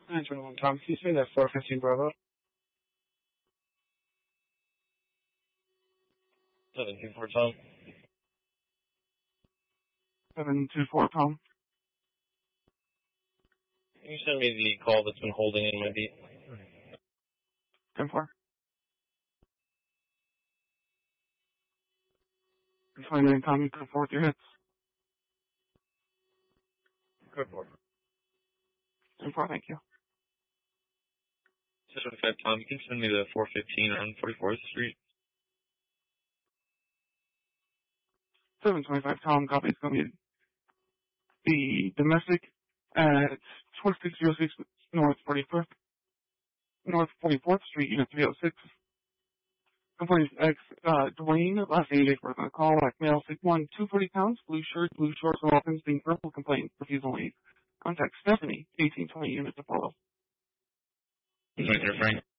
921 Tom, can you say that 415 Bravo? 724 Tom. 724 Tom. Can you send me the call that's been holding in my beat? 10-4. 29 Tom, you can afford your hits. Good for 10-4, thank you. 725 Tom, you can send me the 415 on 44th Street. 725 Tom, copy. It's going to be the domestic at 2606 North 44th Street, Unit 306. Complaint X, Dwayne, last name, date of birth on the call, black male, 6'1", 240 pounds, blue shirt, blue shorts, and weapons, being purple, complaint, refusal leave. Contact Stephanie, 1820 units to follow. Right there, Frank.